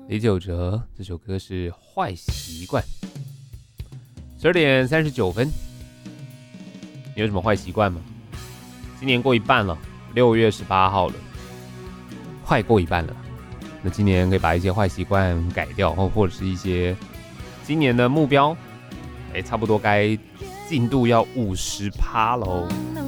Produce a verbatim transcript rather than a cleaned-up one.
李玖哲这首歌是《坏习惯》。十二点三十九分，你有什么坏习惯吗？今年过一半了，六月十八号了，快过一半了。那今年可以把一些坏习惯改掉，或者是一些今年的目标，哎，差不多该进度要五十趴喽。